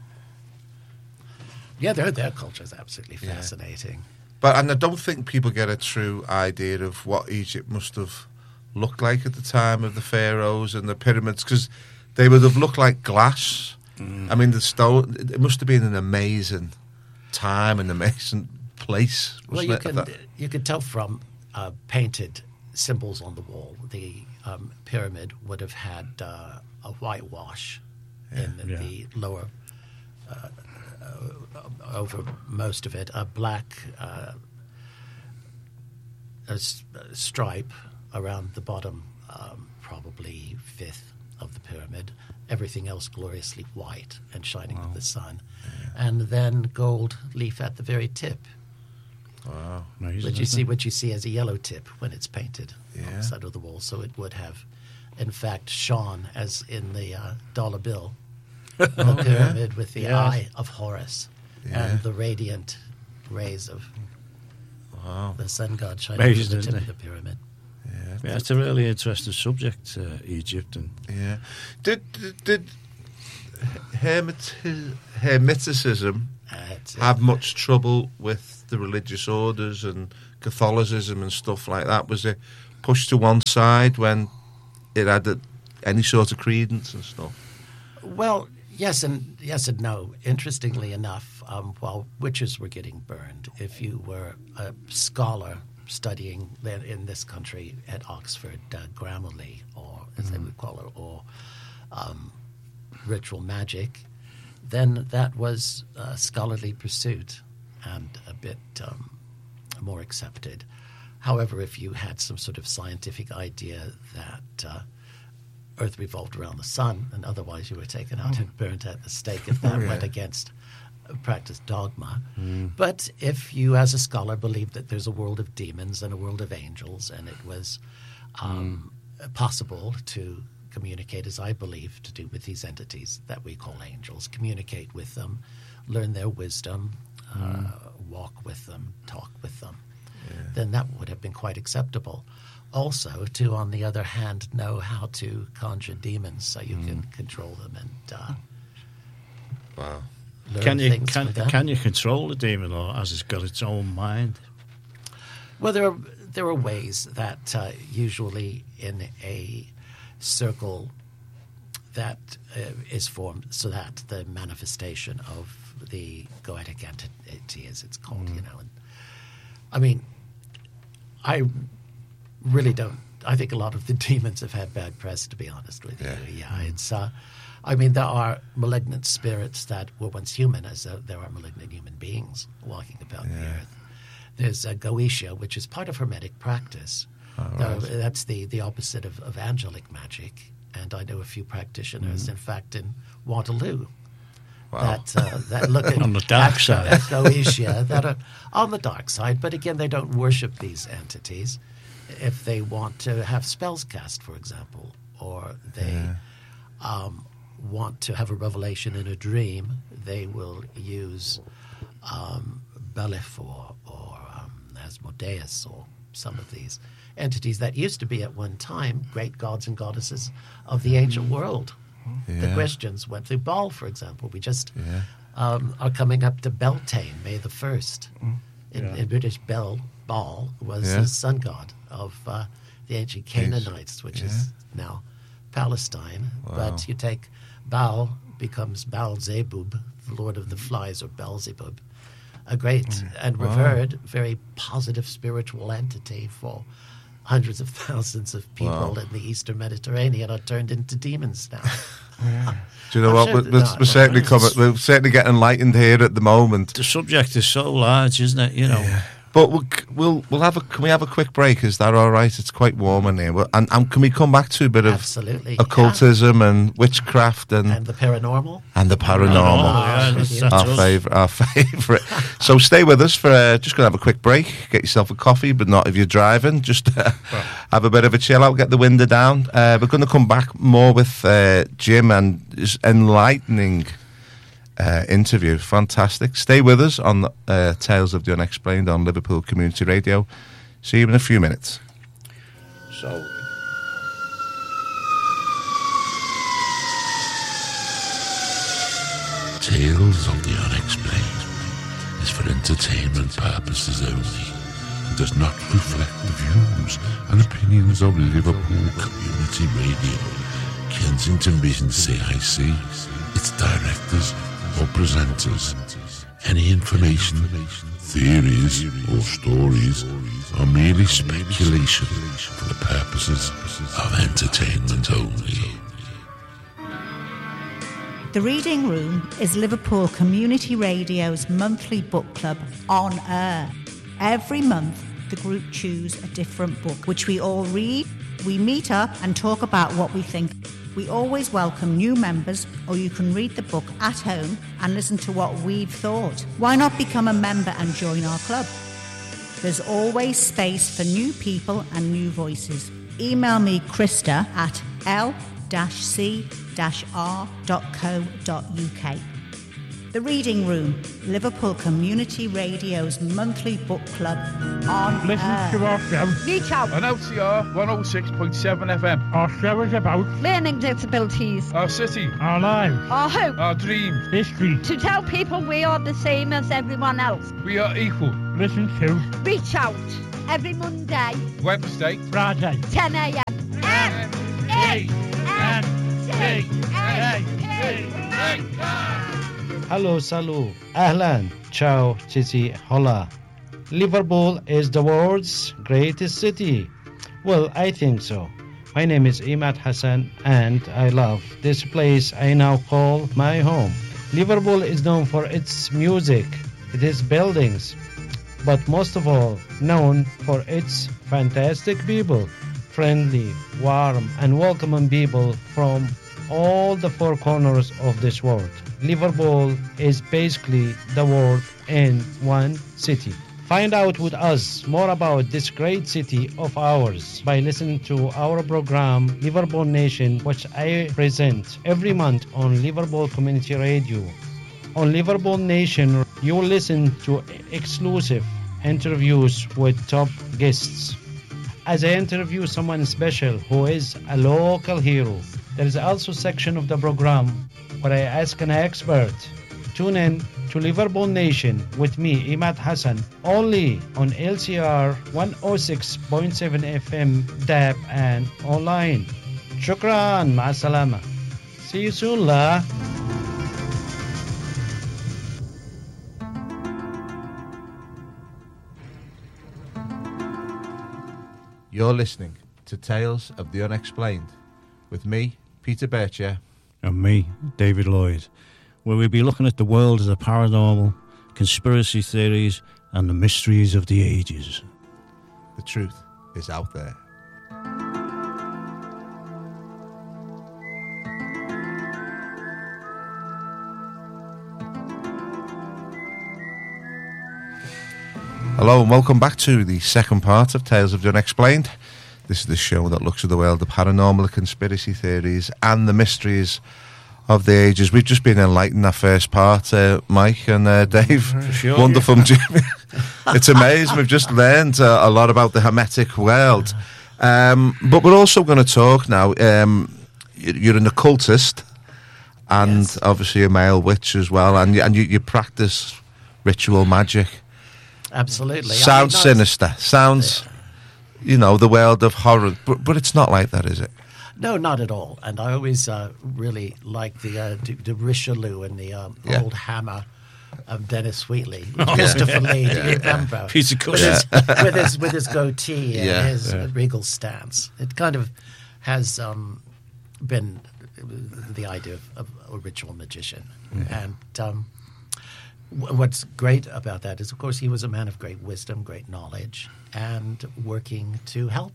yeah, their their culture is absolutely Yeah. fascinating. But and I don't think people get a true idea of what Egypt must have looked like at the time of the pharaohs and the pyramids, because they would have looked like glass. I mean, the stone. It must have been an amazing time, an amazing place. Well, wasn't you it, can that- you can tell from uh, painted symbols on the wall. The um, pyramid would have had uh, a whitewash in the, Yeah. the lower uh, uh, over most of it, a black uh, a s- a stripe around the bottom, um, probably fifth of the pyramid. Everything else gloriously white and shining with the sun, and then gold leaf at the very tip. Wow. Amazing, Which you isn't see, it? what you see as a yellow tip when it's painted on Yeah. the side of the wall. So it would have, in fact, shone as in the uh, dollar bill, the pyramid with the Yeah. eye of Horus Yeah. and the radiant rays of Wow. The sun god shining Amazing, from the isn't tip of it? the pyramid. Yeah. Yeah, it's a really interesting subject, uh, Egypt. And Yeah. Did did, did Hermeti- Hermeticism Uh, it's, have much trouble with the religious orders and Catholicism and stuff like that? Was it pushed to one side when it had a, any sort of credence and stuff? Well, yes and yes and no. Interestingly enough, um, while witches were getting burned, if you were a scholar studying then in this country at Oxford, uh, Grammarly, or as they would call it, or um, ritual magic, then that was a scholarly pursuit and a bit um, more accepted. However, if you had some sort of scientific idea that uh, Earth revolved around the sun, and otherwise you were taken out and burnt at the stake if that Yeah. went against practiced dogma. But if you, as a scholar, believed that there's a world of demons and a world of angels, and it was um, possible to communicate, as I believe, to do with these entities that we call angels, communicate with them, learn their wisdom, uh, walk with them, talk with them, then that would have been quite acceptable. Also, to, on the other hand, know how to conjure demons so you can control them and uh, Wow. learn can you things can with them. can you control the demon, or has it got its own mind? Well, there are there are ways that uh, usually in a circle that uh, is formed so that the manifestation of the goetic entity, as it's called, you know. And, I mean, I really don't. I think a lot of the demons have had bad press, to be honest with Yeah. you. Yeah, it's. Uh, I mean, there are malignant spirits that were once human, as uh, there are malignant human beings walking about the earth. There's uh, Goetia, which is part of Hermetic practice. Though that's the, the opposite of, of angelic magic. And I know a few practitioners, in fact, in Waterloo, Wow. that uh, that look at On the dark at, side. at Goetia, that are on the dark side. But again, they don't worship these entities. If they want to have spells cast, for example, or they um, want to have a revelation in a dream, they will use um, Bellefor or um, Asmodeus or some of these entities that used to be at one time great gods and goddesses of the ancient world. The Yeah. Christians went through Baal, for example. We just Yeah. um, are coming up to Beltane, May the first. In, in British, Bel, Baal was Yeah. the sun god of uh, the ancient Canaanites, which is now Palestine. But you take Baal, becomes Baal Zebub, the lord of the flies, or Beelzebub, a great and revered, very positive spiritual entity for hundreds of thousands of people Wow. in the Eastern Mediterranean are turned into demons now. Do you know I'm what? sure we're, that- we're, no, we're no, certainly it's- coming. We're certainly getting enlightened here at the moment. The subject is so large, isn't it? You know. But we'll we'll, we'll have a. Can we have a quick break? Is that all right? It's quite warm in here. Well, And, and can we come back to a bit of Absolutely. occultism and witchcraft and And the paranormal? and the paranormal? yeah, Oh, that's, yeah. that's Our us. favourite, our favourite. So stay with us for uh, just going to have a quick break. Get yourself a coffee, but not if you're driving. Just uh, have a bit of a chill out, get the window down. Uh, we're going to come back more with uh, Jim and his enlightening uh, interview. Fantastic. Stay with us on uh, Tales of the Unexplained on Liverpool Community Radio. See you in a few minutes. So, Tales of the Unexplained is for entertainment purposes only and does not reflect the views and opinions of Liverpool Community Radio, Kensington Mission C I C, its directors or presenters. Any information, theories or stories are merely speculation for the purposes of entertainment only. The Reading Room is Liverpool Community Radio's monthly book club on air. Every month, the group choose a different book, which we all read. We meet up and talk about what we think. We always welcome new members, or you can read the book at home and listen to what we've thought. Why not become a member and join our club? There's always space for new people and new voices. Email me, Krista, at l c r dot co dot uk. The Reading Room, Liverpool Community Radio's monthly book club on Listen air. to our show Reach out. on L C R one oh six point seven F M. Our show is about Learning disabilities. our city, Our lives. Our hope. our dreams. History. To tell people we are the same as everyone else. We are equal. Listen to. Reach out. Every Monday. Wednesday, Friday. ten a.m. M E N C A Hello, salut, ahlan, ciao, chichi, hola. Liverpool is the world's greatest city. Well, I think so. My name is Imad Hassan and I love this place I now call my home. Liverpool is known for its music, its buildings, but most of all known for its fantastic people, friendly, warm and welcoming people from all the four corners of this world. Liverpool is basically the world in one city. Find out with us more about this great city of ours by listening to our program Liverpool Nation, which I present every month on Liverpool Community Radio. On Liverpool Nation, you will listen to exclusive interviews with top guests. As I interview someone special who is a local hero, there is also a section of the program where I ask an expert. Tune in to Liverpool Nation with me, Imad Hassan, only on L C R one oh six point seven F M, D A B and online. Shukran, ma'asalama. See you soon, la. You're listening to Tales of the Unexplained with me, Peter Bircher. And me, David Lloyd, where we'll be looking at the world of the paranormal, conspiracy theories, and the mysteries of the ages. The truth is out there. Hello and welcome back to the second part of Tales of the Unexplained. This is the show that looks at the world of paranormal, conspiracy theories and the mysteries of the ages. We've just been enlightened that first part, uh, Mike and uh, Dave. Sure, Wonderful. Jimmy. It's amazing. We've just learned uh, a lot about the Hermetic world. Um, but we're also going to talk now. Um, you're an occultist and Yes. obviously a male witch as well. And, you, and you, you practice ritual magic. Absolutely. Sounds I mean, not- sinister. Sounds, you know, the world of horror. But, but it's not like that, is it? No, not at all. And I always uh, really like the uh, the, the Richelieu and the um, Yeah. old hammer of Dennis Wheatley, Christopher Lee. Do you remember? Piece of with his, with his with his goatee and Yeah. his regal stance. It kind of has um, been the idea of, of a ritual magician. And um, w- what's great about that is, of course, he was a man of great wisdom, great knowledge, and working to help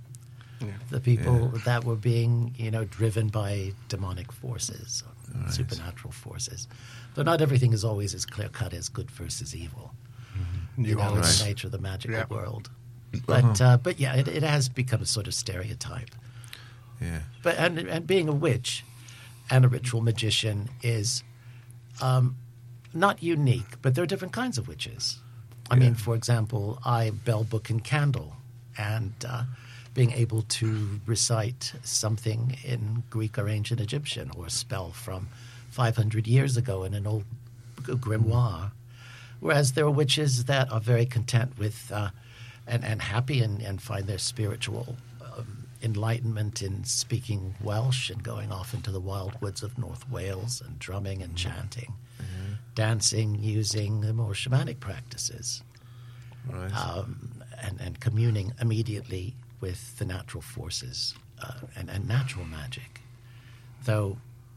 the people that were being, you know, driven by demonic forces, or supernatural forces. Though not everything is always as clear cut as good versus evil. Mm-hmm. You know, always- it's the nature of the magical Yeah. world. But uh, but yeah, it, it has become a sort of stereotype. Yeah. But and and being a witch and a ritual magician is um, not unique, but there are different kinds of witches. I mean, for example, I bell, book, and candle, and uh, being able to recite something in Greek or ancient Egyptian, or a spell from five hundred years ago in an old grimoire. Whereas there are witches that are very content with uh, and, and happy and, and find their spiritual um, enlightenment in speaking Welsh and going off into the wild woods of North Wales and drumming and chanting, mm-hmm. dancing, using the more shamanic practices, Right. um, and, and communing immediately with the natural forces uh, and, and natural magic. Though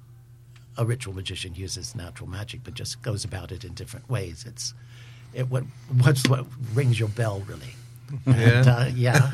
a ritual magician uses natural magic, but just goes about it in different ways. It's it what what's what rings your bell, really. And, uh,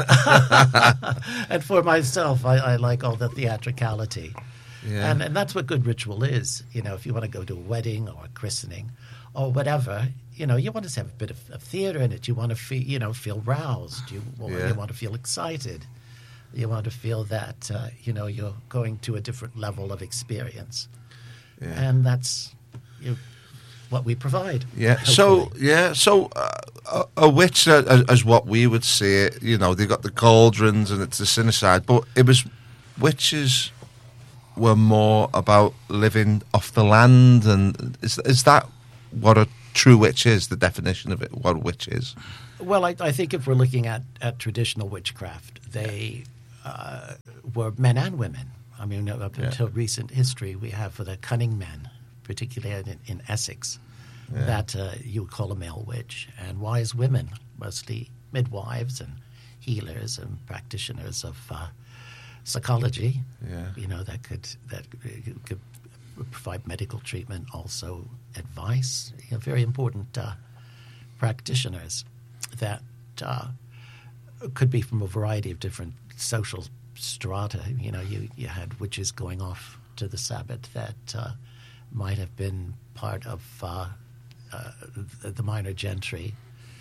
yeah. And for myself, I, I like all the theatricality. Yeah. And, and that's what good ritual is. You know, if you want to go to a wedding or a christening or whatever, you know, you want to have a bit of, of theater in it. You want to feel, you know, feel roused. You, Yeah. you want to feel excited. You want to feel that, uh, you know, you're going to a different level of experience. Yeah. And that's, you what we provide. Yeah. hopefully. So yeah. So uh, a, a witch, uh, as, as what we would see it, you know, they got the cauldrons and it's the sinicide, but it was witches were more about living off the land, and is is that what a true witch is? The definition of it, what a witch is. Well, I, I think if we're looking at, at traditional witchcraft, they uh, were men and women. I mean, up Yeah. until recent history, we have for the cunning men, particularly in, in Essex, Yeah. that uh, you would call a male witch, and wise women, mostly midwives and healers and practitioners of uh, psychology. Yeah. You know, that could that could provide medical treatment, also advice. You know, very important uh, practitioners that uh, could be from a variety of different social strata. You know, you, you had witches going off to the Sabbath that uh, might have been part of uh, uh, the, the minor gentry,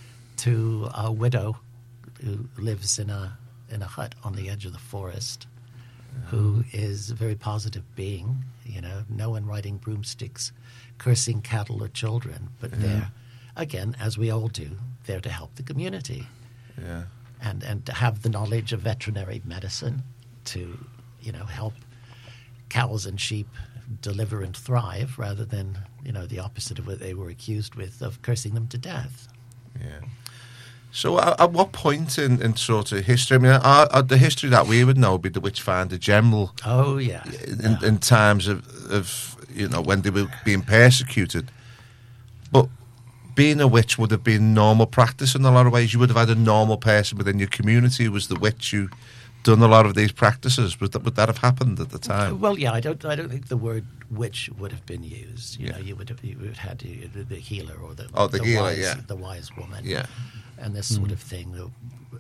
to a widow who lives in a in a hut on the edge of the forest, who is a very positive being. You know, no one riding broomsticks, cursing cattle or children, but they're, again, as we all do, there to help the community. Yeah. And, and to have the knowledge of veterinary medicine to, you know, help cows and sheep deliver and thrive, rather than, you know, the opposite of what they were accused with, of cursing them to death. Yeah. So at, at what point in, in sort of history, I mean, our, our, the history that we would know would be the Witchfinder General Oh, yeah. in, yeah. in times of, of, you know, when they were being persecuted. But being a witch would have been normal practice in a lot of ways. You would have had a normal person within your community who was the witch who done a lot of these practices. Would that, would that have happened at the time? Well, yeah, I don't. I don't think the word witch would have been used. You Yeah. know, you would have, you would have had to, the, the healer or the Oh, the healer, wise, yeah. the wise woman, Yeah. and this sort of thing, uh,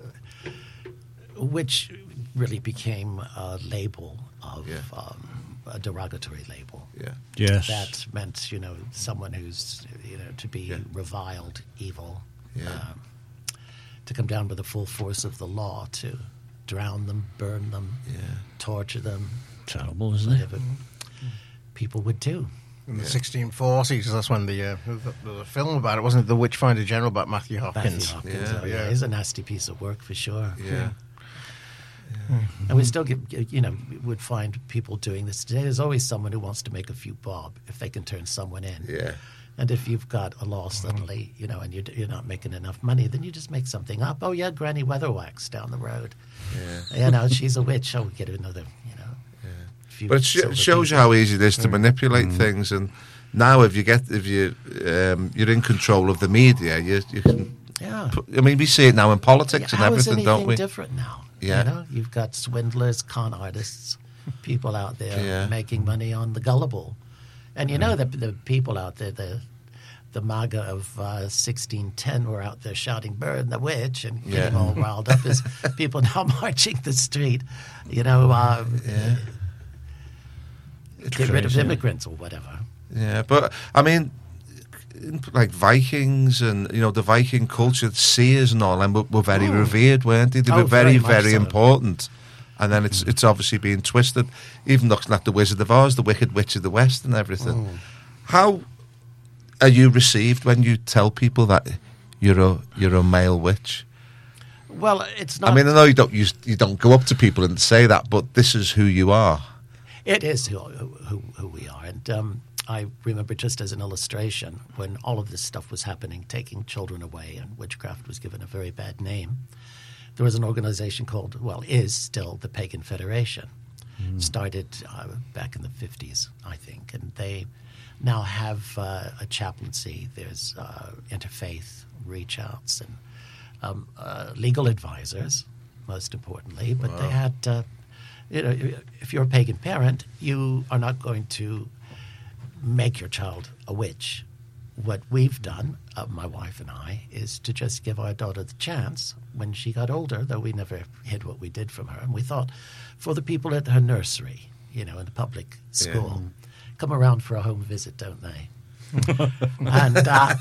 which really became a label of Yeah. um, a derogatory label. Yeah. Yes. That meant, you know, someone who's, you know, to be Yeah. reviled, evil, Yeah. um, to come down with the full force of the law, to drown them, burn them, Yeah. torture them, Terrible, isn't it? whatever people would do. In the sixteen forties, that's when the, uh, the, the film about it, wasn't it? The Witchfinder General about Matthew Hopkins. Matthew Hopkins, Yeah. oh, yeah, Yeah. he's a nasty piece of work for sure. Yeah. And we still get, you know, we would find people doing this today. There's always someone who wants to make a few bob if they can turn someone in. Yeah. And if you've got a law suddenly, you know, and you're, you're not making enough money, then you just make something up. Oh, yeah, Granny Weatherwax down the road. Yeah. You know, she's a witch. Oh, we get another, you know. few But it sh- silver shows you pieces. how easy it is to manipulate things. And now, if you get, if you, um, you're in control of the media, you, you can. Yeah. Put, I mean, we see it now in politics Yeah, and how is everything, don't anything we? different now? Yeah. You know, you've got swindlers, con artists, people out there Yeah. making money on the gullible. And you know that the people out there, the the MAGA of uh, sixteen ten were out there shouting, "Burn the witch," and getting Yeah. all riled up as people now marching the street, you know, uh, Yeah. get rid of crazy. immigrants or whatever. Yeah, but I mean, in, like Vikings and, you know, the Viking culture, seers and all them were, were very Oh. revered, weren't they? They Oh, were very, very much very so. important. And then it's it's obviously being twisted, even looking at the Wizard of Oz, the Wicked Witch of the West, and everything. Oh. How are you received when you tell people that you're a you're a male witch? Well, it's not. I mean, I know you don't use, you don't go up to people and say that, but this is who you are. It is who, who, who we are. And um, I remember, just as an illustration, when all of this stuff was happening, taking children away, and witchcraft was given a very bad name, there was an organization called, well, is still the Pagan Federation. Started uh, back in the fifties, I think. And they now have uh, a chaplaincy. There's uh, interfaith reach outs and um, uh, legal advisors, most importantly. But they had. Uh, You know, if you're a pagan parent, you are not going to make your child a witch. What we've done, uh, my wife and I, is to just give our daughter the chance when she got older, though we never hid what we did from her. And we thought, for the people at her nursery, you know, in the public school, come around for a home visit, don't they? and uh,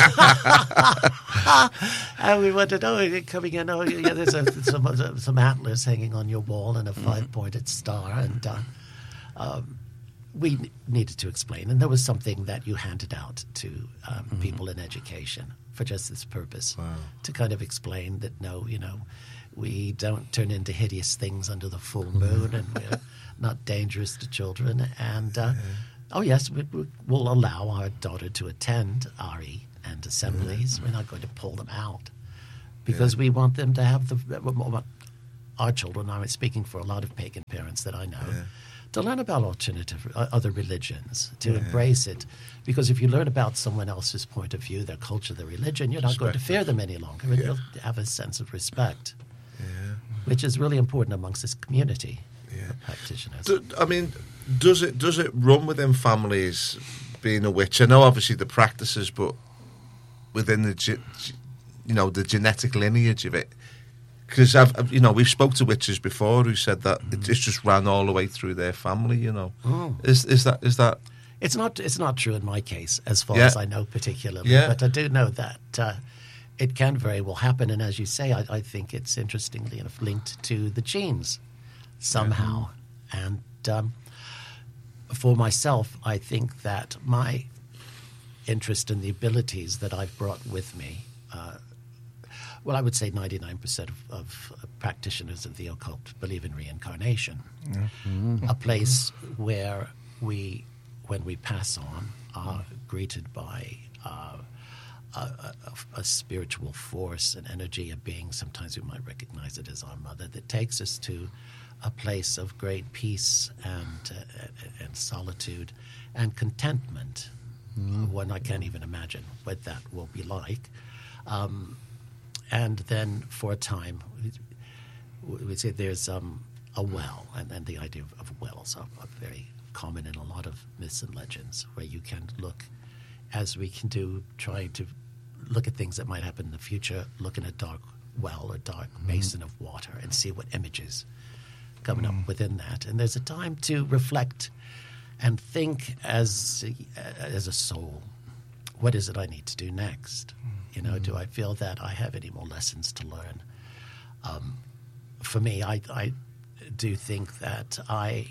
and we wanted, oh, you're coming in, oh, yeah, there's a, some some antlers hanging on your wall and a five-pointed star, and uh, um, we n- needed to explain, and there was something that you handed out to um, mm-hmm. people in education for just this purpose, wow. to kind of explain that, no, you know, we don't turn into hideous things under the full moon, and we're not dangerous to children. And, uh, yeah. oh, yes, we, we, we'll allow our daughter to attend R E and assemblies. Yeah. We're not going to pull them out because yeah. we want them to have the, our children, I'm speaking for a lot of pagan parents that I know, yeah. to learn about alternative, uh, other religions, to yeah. embrace it. Because if you learn about someone else's point of view, their culture, their religion, you're not going to fear them any longer. Yeah. You'll have a sense of respect, yeah. which is really important amongst this community yeah. of practitioners. Do, I mean, does it does it run within families being a witch? I know obviously the practices, but within the ge- you know the genetic lineage of it. Because I've, you know, we've spoke to witches before who said that it just ran all the way through their family. You know, oh. is is that is that? It's not. It's not true in my case, as far yeah. as I know particularly. Yeah. But I do know that uh, it can very well happen. And as you say, I, I think it's interestingly enough linked to the genes somehow. Yeah. And um, for myself, I think that my interest in the abilities that I've brought with me. Uh, Well, I would say ninety-nine percent of, of practitioners of the occult believe in reincarnation, mm-hmm. a place where we, when we pass on, are greeted by uh, a, a, a spiritual force, an energy, a being. Sometimes we might recognize it as our mother, that takes us to a place of great peace and uh, and solitude and contentment. Mm-hmm. One I can't even imagine what that will be like. Um, And then for a time, we, we say there's um, a well, and, and the idea of, of wells are, are very common in a lot of myths and legends, where you can look, as we can do, trying to look at things that might happen in the future, look in a dark well or dark mm-hmm. basin of water and see what images coming mm-hmm. up within that. And there's a time to reflect and think as a, as a soul, what is it I need to do next? You know, mm. do I feel that I have any more lessons to learn? Um, for me, I, I do think that I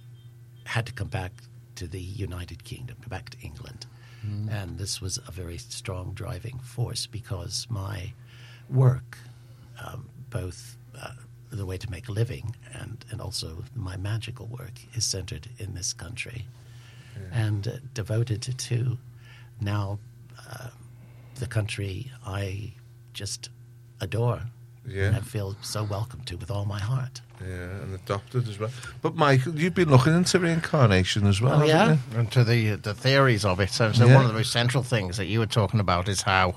had to come back to the United Kingdom, come back to England. Mm. And this was a very strong driving force because my work, um, both uh, the way to make a living and, and also my magical work, is centered in this country yeah. and uh, devoted to now uh, the country I just adore yeah. and feel so welcome to with all my heart. Yeah, and adopted as well. But Michael, you've been looking into reincarnation as well, oh, haven't yeah? you? And to the the theories of it. So, so yeah. one of the most central things that you were talking about is how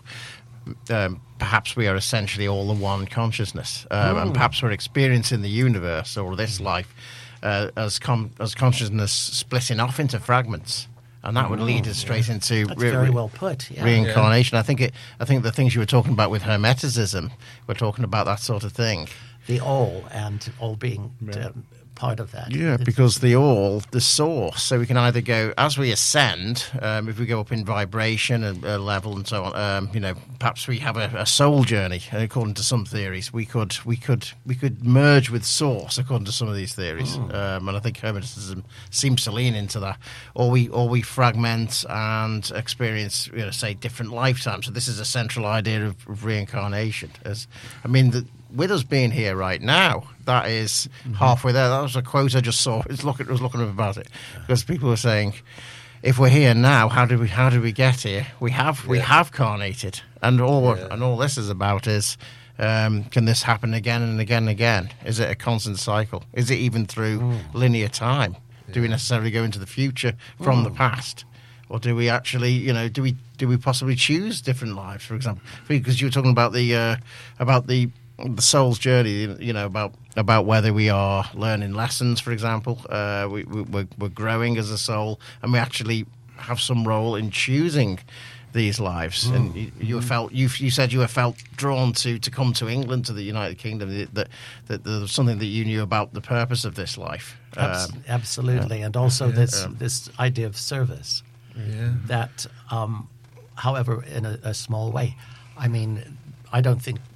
um, perhaps we are essentially all the one consciousness, um, and perhaps we're experiencing the universe or this life uh, as com- as consciousness splitting off into fragments. And that would lead us straight yeah. into That's re- very well put. Yeah. reincarnation. Yeah. I think it. I think the things you were talking about with Hermeticism, we're talking about that sort of thing. The all and all being Yeah. um, part of that. Yeah, It's- because the all, the source. So we can either go as we ascend, um, if we go up in vibration and uh, level and so on. Um, you know, perhaps we have a, a soul journey. According to some theories, we could we could we could merge with source. According to some of these theories, Oh. um, and I think Hermeticism seems to lean into that. Or we or we fragment and experience, you know, say different lifetimes. So this is a central idea of, of reincarnation. As I mean, the, with us being here right now, that is mm-hmm. halfway there. That was a quote I just saw. It's look, I was looking up about it because people were saying, "If we're here now, how did we? How did we get here? We have, we Yeah. have carnated, and all, Yeah. and all this is about is, um, can this happen again and again and again? Is it a constant cycle? Is it even through Mm. linear time? Do we necessarily go into the future from Mm. the past?" Or do we actually, you know, do we do we possibly choose different lives? For example, because you were talking about the uh, about the the soul's journey, you know, about about whether we are learning lessons, for example, uh, we, we we're, we're growing as a soul, and we actually have some role in choosing these lives. Mm. And you, you felt you you said you were felt drawn to to come to England, to the United Kingdom, that that, that there was something that you knew about the purpose of this life. Abs- Um, absolutely, yeah. and also Yeah. this Yeah. this idea of service. Yeah. That, um, however, in a, a small way. I mean, I don't think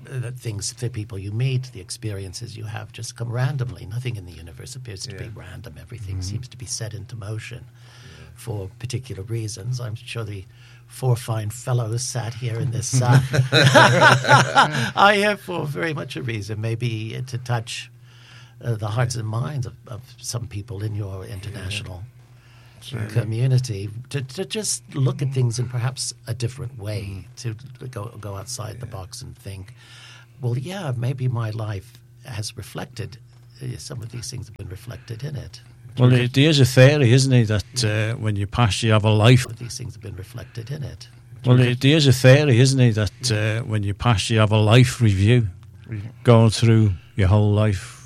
the things, the people you meet, the experiences you have just come randomly. Nothing in the universe appears to Yeah. be random. Everything seems to be set into motion for particular reasons. I'm sure the four fine fellows sat here in this uh, are here for very much a reason, maybe to touch uh, the hearts and minds of, of some people in your international community, to, to just look at things in perhaps a different way, to go go outside the box and think, well, yeah, maybe my life has reflected, uh, some of these things have been reflected in it. Well, there there is a theory, isn't it, that uh, when you pass, you have a life. Some of these things have been reflected in it. Well, there there is a theory, isn't it, that uh, when you pass, you have a life review, going through your whole life,